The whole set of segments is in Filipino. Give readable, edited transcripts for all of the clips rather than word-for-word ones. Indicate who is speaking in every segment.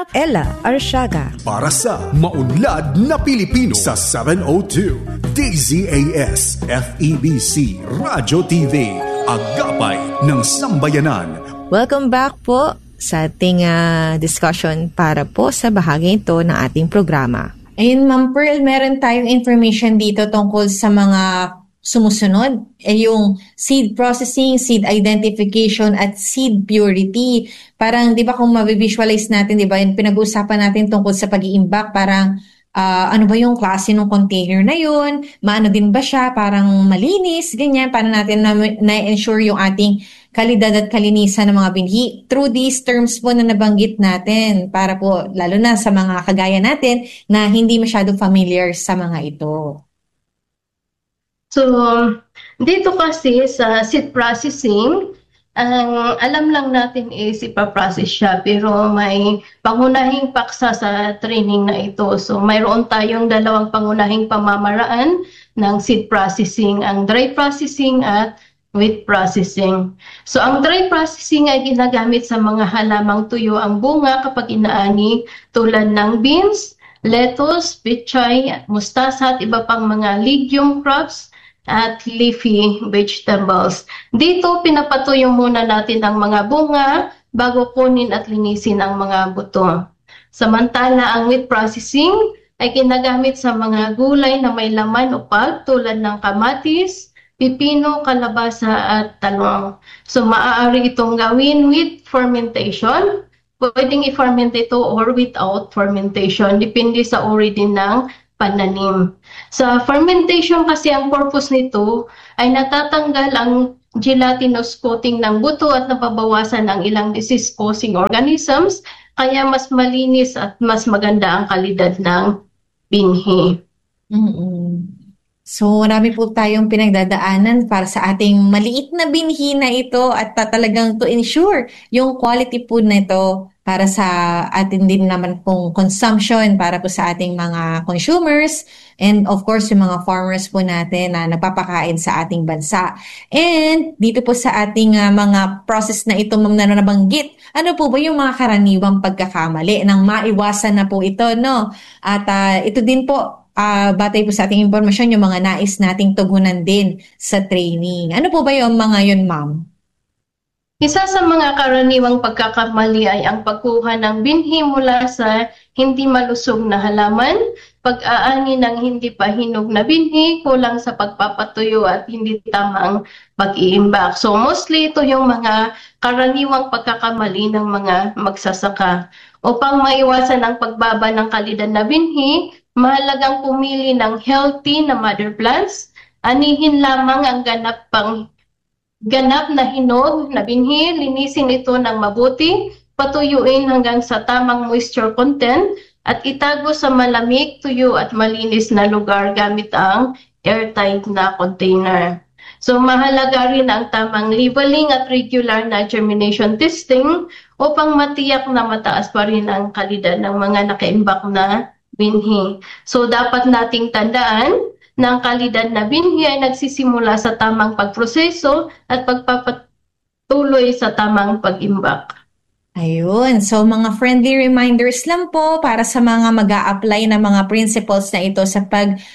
Speaker 1: Ella Arsiaga.
Speaker 2: Para sa maunlad na Pilipino sa 702 DZAS FEBC Radio TV, Agapay ng Sambayanan.
Speaker 1: Welcome back po sa ating discussion para po sa bahagi ito ng ating programa.
Speaker 3: Ayun, Ma'am Pearl, meron tayong information dito tungkol sa mga sumusunod. Yung seed processing, seed identification, at seed purity. Parang, di ba kung mabivisualize natin, di ba, yung pinag-uusapan natin tungkol sa pag-iimbak, parang ano ba yung klase ng container na yun? Maano din ba siya? Parang malinis, ganyan. Para natin na-ensure yung ating kalidad at kalinisan ng mga binhi. Through these terms po na nabanggit natin, para po, lalo na sa mga kagaya natin, na hindi masyado familiar sa mga ito.
Speaker 4: So, dito kasi sa seed processing, ang alam lang natin is ipaprocess siya, pero may pangunahing paksa sa training na ito. So, mayroon tayong dalawang pangunahing pamamaraan ng seed processing, ang dry processing at wet processing. So, ang dry processing ay ginagamit sa mga halamang tuyo ang bunga kapag inaani, tulad ng beans, lettuce, pechay, mustasa at iba pang mga legume crops at leafy vegetables. Dito, pinapatuyo muna natin ang mga bunga bago kunin at linisin ang mga buto. Samantala, ang wet processing ay ginagamit sa mga gulay na may laman o pulp tulad ng kamatis, pipino, kalabasa at talong. So, maaari itong gawin with fermentation. Pwedeng i-ferment ito or without fermentation. Depende sa uri din ng pananim. Sa fermentation kasi ang purpose nito ay natatanggal ang gelatinous coating ng buto at nababawasan ang ilang disease-causing organisms, kaya mas malinis at mas maganda ang kalidad ng binhi.
Speaker 3: So, marami po tayong pinagdadaanan para sa ating maliit na binhi na ito at talagang to ensure yung quality food na ito para sa atin din naman pong consumption para po sa ating mga consumers and of course yung mga farmers po natin na nagpapakain sa ating bansa. And dito po sa ating mga process na ito, Ma'am, na nabanggit, ano po ba yung mga karaniwang pagkakamali nang maiwasan na po ito, no? At ito din po, batay po sa ating impormasyon, yung mga nais nating tugunan din sa training. Ano po ba yung mga yun, Ma'am?
Speaker 4: Isa sa mga karaniwang pagkakamali ay ang pagkuha ng binhi mula sa hindi malusog na halaman, pag-aani ng hindi pa hinog na binhi, kulang sa pagpapatuyo at hindi tamang pag-iimbak. So mostly ito yung mga karaniwang pagkakamali ng mga magsasaka. Upang maiwasan ang pagbaba ng kalidad na binhi, mahalagang pumili ng healthy na mother plants. Anihin lamang ang ganap na hinog na binhi, linisin ito ng mabuti, patuyuin hanggang sa tamang moisture content, at itago sa malamig, tuyo at malinis na lugar gamit ang airtight na container. So mahalaga rin ang tamang labeling at regular na germination testing upang matiyak na mataas pa rin ang kalidad ng mga nakaimbak na binhi. So dapat nating tandaan ng kalidad na binhi ay nagsisimula sa tamang pagproseso at pagpapatuloy sa tamang pag-imbak.
Speaker 3: Ayun. So, mga friendly reminders lang po para sa mga mag-a-apply na mga principles na ito sa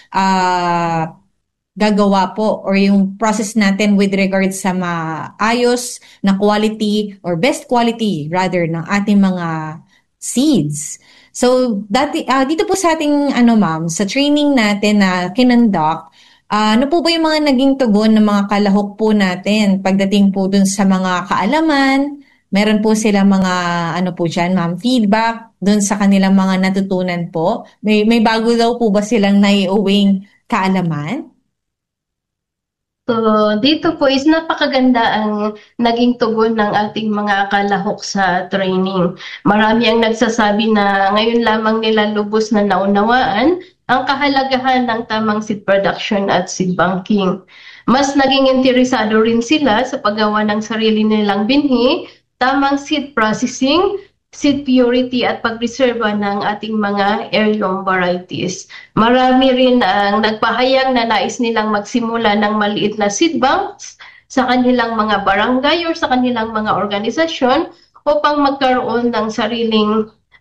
Speaker 3: gagawa po or yung process natin with regards sa maayos na quality or best quality rather ng ating mga seeds. So, dito po sa ating, ma'am, sa training natin na kinonduct, ano po ba yung mga naging tugon ng mga kalahok po natin pagdating po dun sa mga kaalaman? Meron po sila mga, ma'am, feedback dun sa kanilang mga natutunan po? May bago daw po ba silang naiuwing kaalaman?
Speaker 4: So, dito po is napakaganda ang naging tugon ng ating mga kalahok sa training. Marami ang nagsasabi na ngayon lamang nila lubos na naunawaan ang kahalagahan ng tamang seed production at seed banking. Mas naging interesado rin sila sa paggawa ng sarili nilang binhi, tamang seed processing, seed purity at pagreserba ng ating mga heirloom varieties. Marami rin ang nagpahayag na nais nilang magsimula ng maliit na seed banks sa kanilang mga barangay or sa kanilang mga organisasyon upang magkaroon ng sariling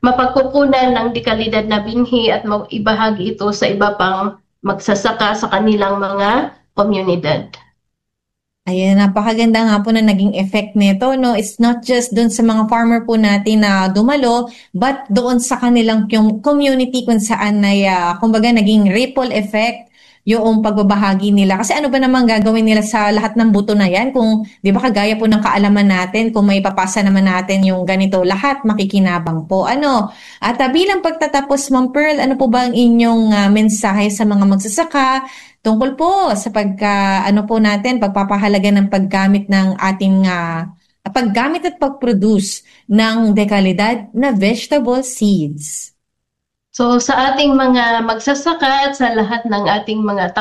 Speaker 4: mapagkukunan ng dekalidad na binhi at ibahagi ito sa iba pang magsasaka sa kanilang mga komunidad.
Speaker 3: Ayan, napakaganda nga po na naging effect nito, no? It's not just doon sa mga farmer po natin na dumalo, but doon sa kanilang community kung saan ay, kumbaga, naging ripple effect yung pagbabahagi nila. Kasi ano ba naman gagawin nila sa lahat ng buto na yan? Kung, di ba, kagaya po ng kaalaman natin, kung may papasa naman natin yung ganito, lahat makikinabang po. Ano? At bilang pagtatapos, Ma'am Pearl, ano po ba ang inyong mensahe sa mga magsasaka tungkol po sa pagpapahalaga ng paggamit ng ating paggamit at pag-produce ng dekalidad na vegetable seeds?
Speaker 4: So sa ating mga magsasaka at sa lahat ng ating mga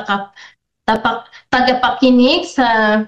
Speaker 4: tagapakinig sa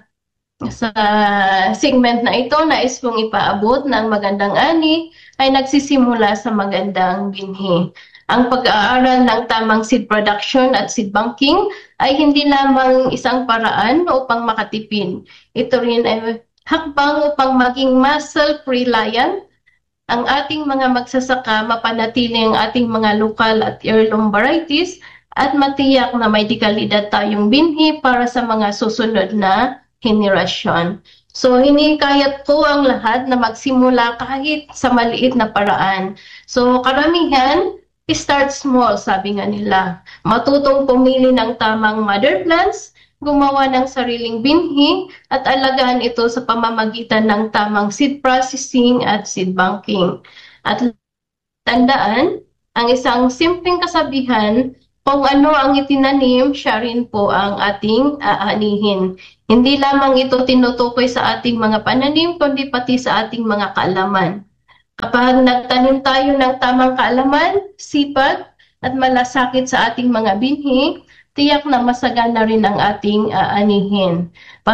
Speaker 4: segment na ito, nais kong ipaabot ng magandang ani ay nagsisimula sa magandang binhi. Ang pag-aaral ng tamang seed production at seed banking ay hindi lamang isang paraan upang makatipid. Ito rin ay hakbang upang maging mas self-reliant ang ating mga magsasaka, mapanatili ang ating mga lokal at heirloom varieties at matiyak na may dekalidad tayong binhi para sa mga susunod na henerasyon. So hinikayat ko ang lahat na magsimula kahit sa maliit na paraan. So karamihan, start small, sabi nga nila. Matutong pumili ng tamang mother plants, gumawa ng sariling binhi at alagaan ito sa pamamagitan ng tamang seed processing at seed banking. At tandaan, ang isang simpleng kasabihan, kung ano ang itinanim, siya rin po ang ating aanihin. Hindi lamang ito tinutukoy sa ating mga pananim, kundi pati sa ating mga kaalaman. Kapag nagtanim tayo ng tamang kaalaman, sipag at malasakit sa ating mga binhi, tiyak na masagana rin ang ating aanihin.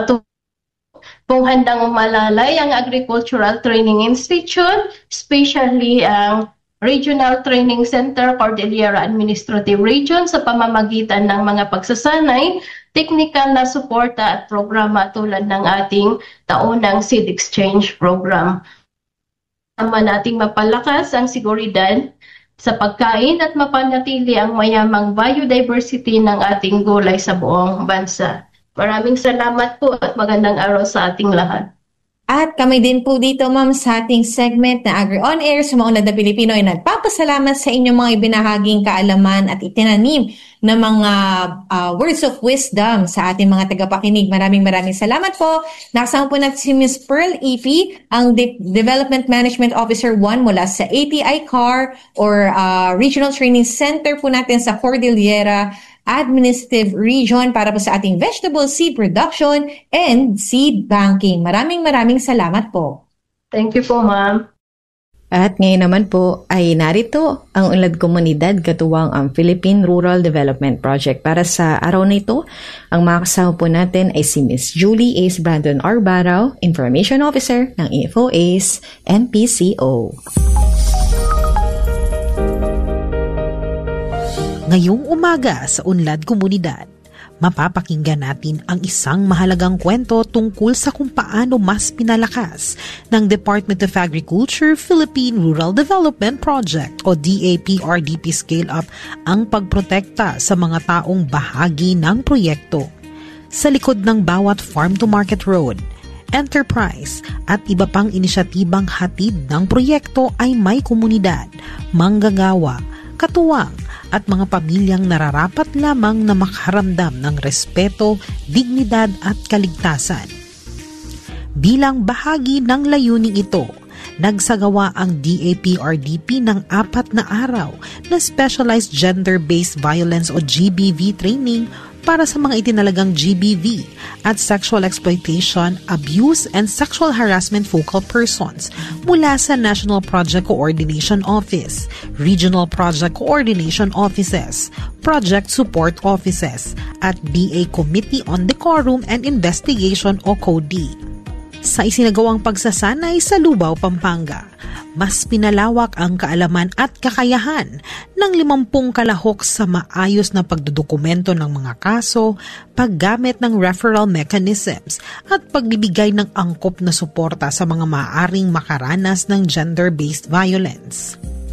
Speaker 4: Kung handang umalalay ang Agricultural Training Institute, especially ang Regional Training Center Cordillera Administrative Region sa pamamagitan ng mga pagsasanay, technical na suporta at programa tulad ng ating taunang Seed Exchange Program. Tama nating mapalakas ang seguridad sa pagkain at mapanatili ang mayamang biodiversity ng ating gulay sa buong bansa. Maraming salamat po at magandang araw sa ating lahat.
Speaker 3: At kami din po dito, ma'am, sa ating segment na Agri On Air sa Maunlad na Pilipino ay nagpapasalamat sa inyong mga ibinahaging kaalaman at itinanim na mga words of wisdom sa ating mga tagapakinig. Maraming salamat po. Nakasama po natin si Ms. Pearl Efi, ang Development Management Officer 1 mula sa ATI CAR or Regional Training Center po natin sa Cordillera Administrative Region para po sa ating vegetable seed production and seed banking. Maraming salamat po.
Speaker 4: Thank you po, ma'am.
Speaker 1: At ngayon naman po ay narito ang Unlad Komunidad katuwang ang Philippine Rural Development Project. Para sa araw na ito, ang mga kasama po natin ay si Ms. Julie Ace Brandon Arbaraw, Information Officer ng InfoAce NPCO.
Speaker 5: Ngayong umaga sa Unlad Komunidad, mapapakinggan natin ang isang mahalagang kwento tungkol sa kung paano mas pinalakas ng Department of Agriculture Philippine Rural Development Project o DAP-RDP Scale-Up ang pagprotekta sa mga taong bahagi ng proyekto. Sa likod ng bawat farm-to-market road, enterprise at iba pang inisyatibang hatid ng proyekto ay may komunidad, manggagawa, katuwang at mga pamilyang nararapat lamang na makaramdam ng respeto, dignidad at kaligtasan. Bilang bahagi ng layuning ito, nagsagawa ang DAP-RDP ng 4 na araw na Specialized Gender-Based Violence o GBV training para sa mga itinalagang GBV at Sexual Exploitation, Abuse, and Sexual Harassment Focal Persons mula sa National Project Coordination Office, Regional Project Coordination Offices, Project Support Offices, at BA Committee on Decorum and Investigation o CODI. Sa isinagawang pagsasanay sa Lubao, Pampanga, mas pinalawak ang kaalaman at kakayahan ng 50 kalahok sa maayos na pagdodokumento ng mga kaso, paggamit ng referral mechanisms at pagbibigay ng angkop na suporta sa mga maaaring makaranas ng gender-based violence.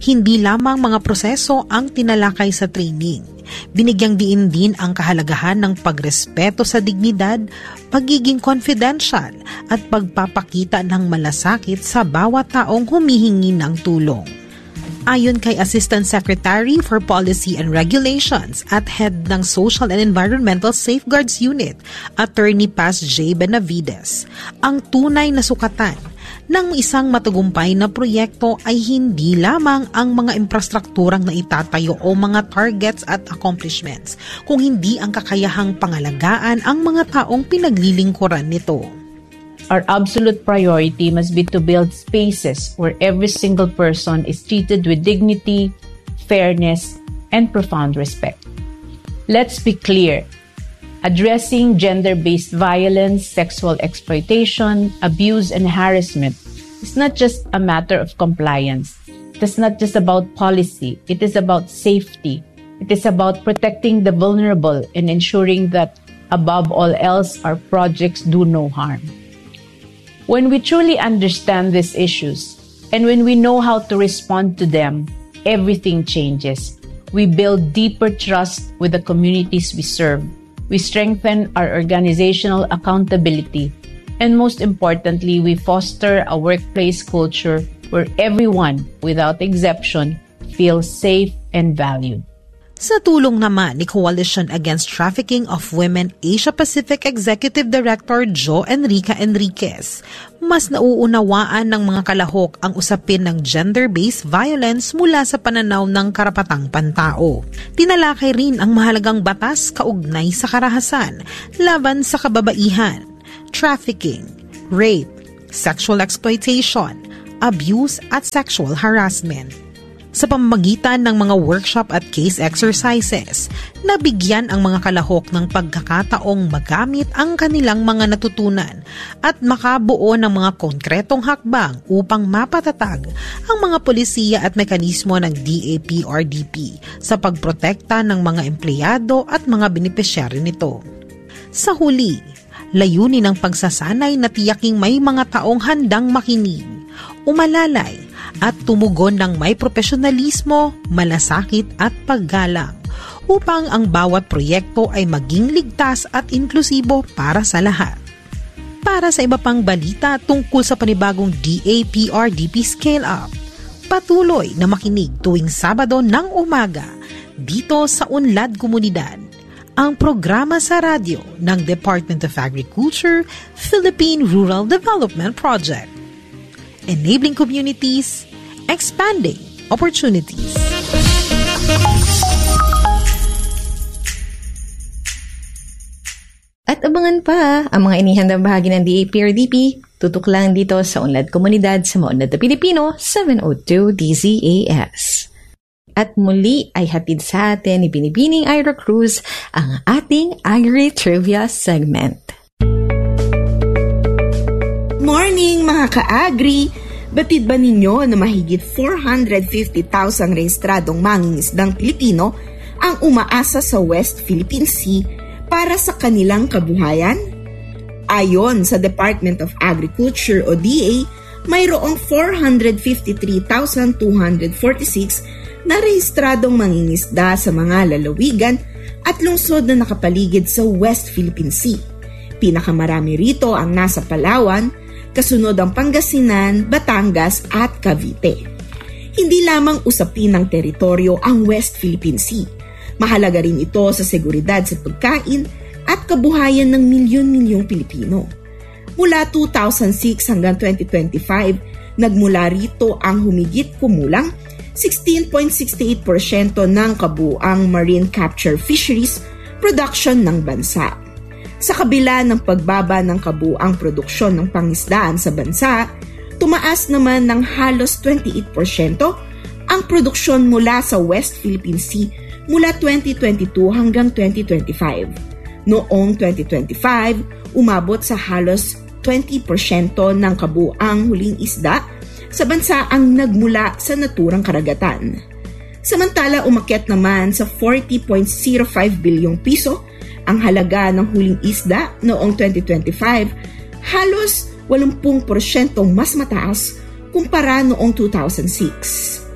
Speaker 5: Hindi lamang mga proseso ang tinalakay sa training. Binigyang diin din ang kahalagahan ng pagrespeto sa dignidad, pagiging confidential at pagpapakita ng malasakit sa bawat taong humihingi ng tulong. Ayon kay Assistant Secretary for Policy and Regulations at Head ng Social and Environmental Safeguards Unit, Attorney Paz J. Benavides, ang tunay na sukatan ng isang matagumpay na proyekto ay hindi lamang ang mga infrastrukturang naitatayo o mga targets at accomplishments, kung hindi ang kakayahang pangalagaan ang mga taong pinaglilingkuran nito.
Speaker 6: Our absolute priority must be to build spaces where every single person is treated with dignity, fairness, and profound respect. Let's be clear. Addressing gender-based violence, sexual exploitation, abuse, and harassment is not just a matter of compliance. It is not just about policy. It is about safety. It is about protecting the vulnerable and ensuring that, above all else, our projects do no harm. When we truly understand these issues, and when we know how to respond to them, everything changes. We build deeper trust with the communities we serve. We strengthen our organizational accountability. And most importantly, we foster a workplace culture where everyone, without exception, feels safe and valued.
Speaker 5: Sa tulong naman ni Coalition Against Trafficking of Women Asia-Pacific Executive Director Jo Enrica Enriquez, mas nauunawaan ng mga kalahok ang usapin ng gender-based violence mula sa pananaw ng karapatang pantao. Tinalakay rin ang mahalagang batas kaugnay sa karahasan laban sa kababaihan, trafficking, rape, sexual exploitation, abuse at sexual harassment. Sa pamamagitan ng mga workshop at case exercises, nabigyan ang mga kalahok ng pagkakataong magamit ang kanilang mga natutunan at makabuo ng mga konkretong hakbang upang mapatatag ang mga polisiya at mekanismo ng DAPRDP sa pagprotekta ng mga empleyado at mga benepisyaryo nito. Sa huli, layunin ng pagsasanay na tiyaking may mga taong handang makinig, umalalay, at tumugon ng may profesionalismo, malasakit at paggalang upang ang bawat proyekto ay maging ligtas at inklusibo para sa lahat. Para sa iba pang balita tungkol sa panibagong DAPRDP Scale Up, patuloy na makinig tuwing Sabado ng umaga dito sa Unlad Komunidad, ang programa sa radyo ng Department of Agriculture, Philippine Rural Development Project. Enabling communities, expanding opportunities.
Speaker 1: At abangan pa ang mga inihandang bahagi ng DAPRDP, tutok lang dito sa Unlad Komunidad sa Maunlad na Pilipino, 702 DZAS. At muli ay hatid sa atin ni Binibining Ira Cruz ang ating Agri-Trivia segment.
Speaker 7: Morning mga ka-agri! Batid ba ninyo na mahigit 450,000 rehistradong mangingisdang Pilipino ang umaasa sa West Philippine Sea para sa kanilang kabuhayan? Ayon sa Department of Agriculture o DA, mayroong 453,246 na rehistradong mangingisda sa mga lalawigan at lungsod na nakapaligid sa West Philippine Sea. Pinakamarami rito ang nasa Palawan, kasunod ang Pangasinan, Batangas at Cavite. Hindi lamang usapin ng teritoryo ang West Philippine Sea. Mahalaga rin ito sa seguridad sa pagkain at kabuhayan ng milyon-milyong Pilipino. Mula 2006 hanggang 2025, nagmula rito ang humigit kumulang 16.68% ng kabuuang marine capture fisheries production ng bansa. Sa kabila ng pagbaba ng kabuuang produksyon ng pangisdaan sa bansa, tumaas naman ng halos 28% ang produksyon mula sa West Philippine Sea mula 2022 hanggang 2025. Noong 2025, umabot sa halos 20% ng kabuuang huling isda sa bansa ang nagmula sa naturang karagatan. Samantala, umakyat naman sa 40.05 bilyong piso ang halaga ng huling isda noong 2025, halos 80% mas mataas kumpara noong 2006.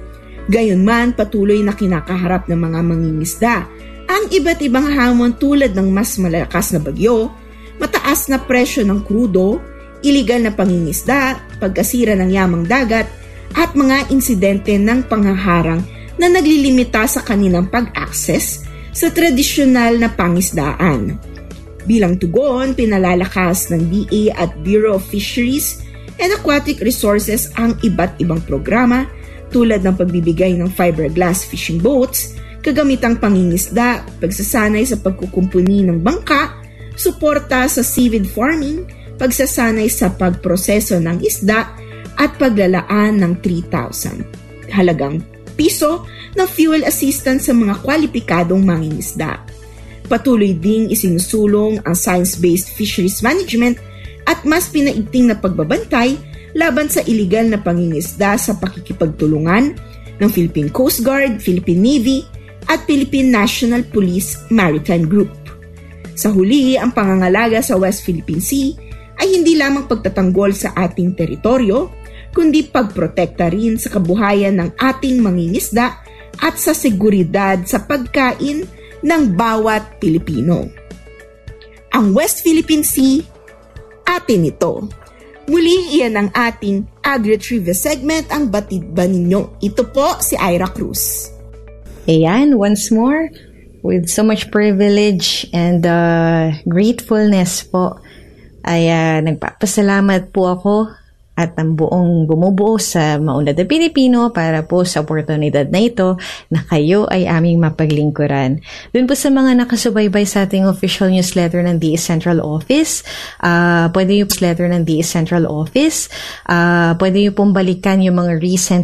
Speaker 7: Gayunman, patuloy na kinakaharap ng mga mangingisda ang iba't ibang hamon tulad ng mas malakas na bagyo, mataas na presyo ng krudo, iligal na pangingisda, pagkasira ng yamang dagat, at mga insidente ng panghaharang na naglilimita sa kanilang pag-access sa tradisyonal na pangisdaan. Bilang tugon, pinalalakas ng DA at Bureau of Fisheries and Aquatic Resources ang iba't ibang programa tulad ng pagbibigay ng fiberglass fishing boats, kagamitang pangingisda, pagsasanay sa pagkukumpuni ng bangka, suporta sa seaweed farming, pagsasanay sa pagproseso ng isda, at paglalaan ng 3,000 halagang piso na fuel assistance sa mga kwalipikadong mangingisda. Patuloy ding isinusulong ang science-based fisheries management at mas pinaigting na pagbabantay laban sa iligal na pangingisda sa pakikipagtulungan ng Philippine Coast Guard, Philippine Navy, at Philippine National Police Maritime Group. Sa huli, ang pangangalaga sa West Philippine Sea ay hindi lamang pagtatanggol sa ating teritoryo, kundi pagprotekta rin sa kabuhayan ng ating mangingisda at sa seguridad sa pagkain ng bawat Pilipino. Ang West Philippine Sea, atin ito. Muli, iyan ang ating Agri-Trivia segment, ang Batid Ba Ninyo? Ito po si Ira Cruz.
Speaker 1: Ayan, once more, with so much privilege and gratefulness po, ay nagpapasalamat po ako at ang buong bumubuo sa Maunlad na Pilipino para po sa oportunidad na ito na kayo ay aming mapaglingkuran. Doon po sa mga nakasubaybay sa ating official newsletter ng DE Central Office, pwede yung newsletter ng DE Central Office, pwede yung pong balikan yung mga recent